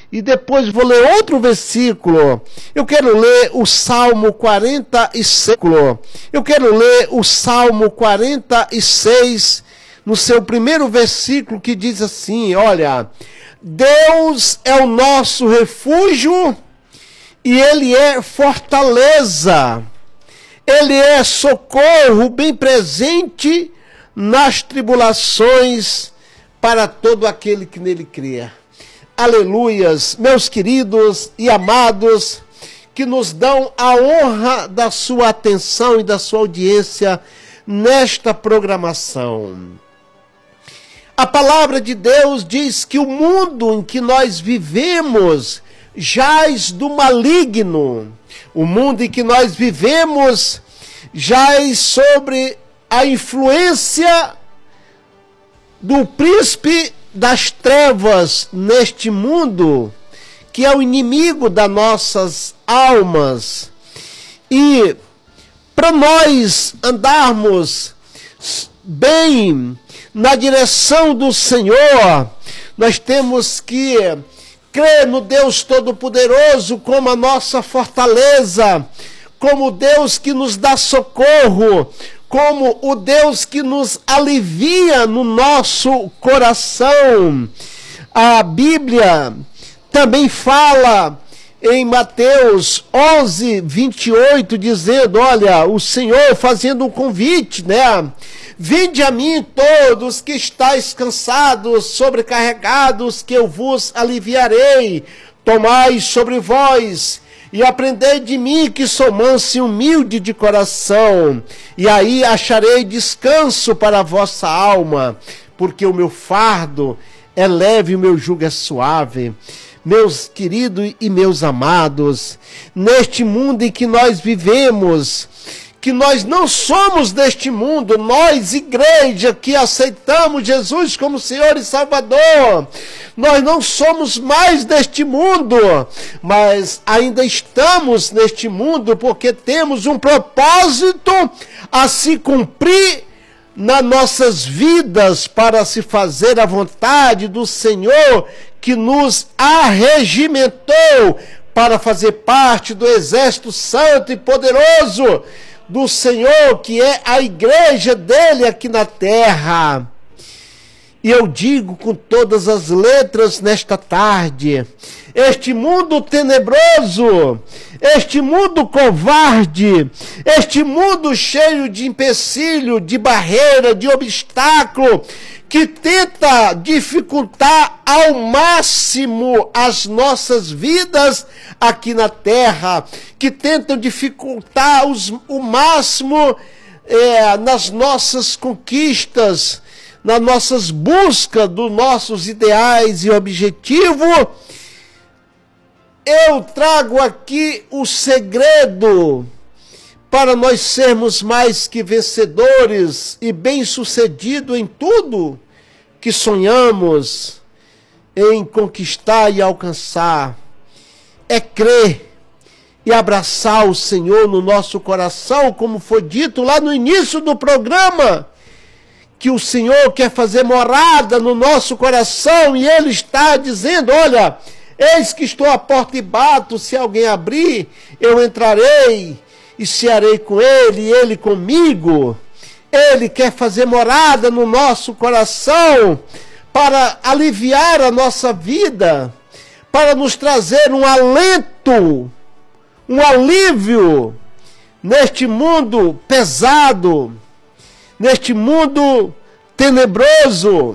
e depois vou ler outro versículo. Eu quero ler o Salmo 46. Eu quero ler o Salmo 46, no seu primeiro versículo, que diz assim, olha: Deus é o nosso refúgio e Ele é fortaleza. Ele é socorro bem presente nas tribulações para todo aquele que nele crê. Aleluias, meus queridos e amados, que nos dão a honra da sua atenção e da sua audiência nesta programação. A palavra de Deus diz que o mundo em que nós vivemos jaz do maligno. O mundo em que nós vivemos jaz sobre a influência do príncipe das trevas neste mundo, que é o inimigo das nossas almas. E para nós andarmos bem na direção do Senhor, nós temos que crer no Deus Todo-Poderoso como a nossa fortaleza, como o Deus que nos dá socorro, como o Deus que nos alivia no nosso coração. A Bíblia também fala em Mateus 11, 28, dizendo, olha, o Senhor fazendo um convite, né? Vinde a mim todos que estáis cansados, sobrecarregados, que eu vos aliviarei. Tomai sobre vós e aprendei de mim, que sou manso e humilde de coração, e aí acharei descanso para a vossa alma, porque o meu fardo é leve e o meu jugo é suave. Meus queridos e meus amados, neste mundo em que nós vivemos, que nós não somos deste mundo, nós, igreja, que aceitamos Jesus como Senhor e Salvador, nós não somos mais deste mundo, mas ainda estamos neste mundo porque temos um propósito a se cumprir nas nossas vidas, para se fazer a vontade do Senhor que nos arregimentou para fazer parte do exército santo e poderoso do Senhor, que é a igreja dele aqui na terra. E eu digo com todas as letras nesta tarde, este mundo tenebroso, este mundo covarde, este mundo cheio de empecilho, de barreira, de obstáculo, que tenta dificultar ao máximo as nossas vidas aqui na terra, que tentam dificultar o máximo nas nossas conquistas, nas nossas buscas dos nossos ideais e objetivos. Eu trago aqui o segredo para nós sermos mais que vencedores e bem-sucedidos em tudo que sonhamos em conquistar e alcançar. É crer e abraçar o Senhor no nosso coração, como foi dito lá no início do programa, que o Senhor quer fazer morada no nosso coração, e Ele está dizendo, olha, eis que estou à porta e bato, se alguém abrir, eu entrarei e cearei com ele e ele comigo. Ele quer fazer morada no nosso coração para aliviar a nossa vida, para nos trazer um alento, um alívio neste mundo pesado, neste mundo tenebroso.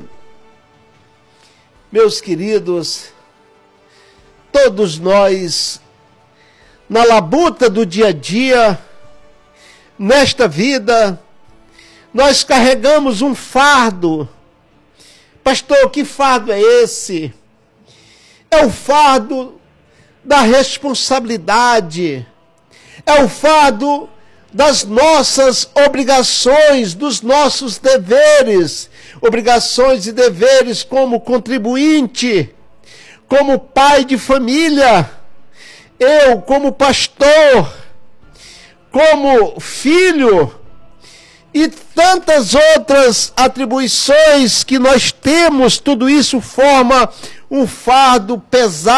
Meus queridos, todos nós, na labuta do dia a dia, nesta vida, nós carregamos um fardo. Pastor, que fardo é esse? É o fardo da responsabilidade, é o fardo das nossas obrigações, dos nossos deveres, obrigações e deveres como contribuinte, como pai de família, eu como pastor, como filho, e tantas outras atribuições que nós temos. Tudo isso forma um fardo pesado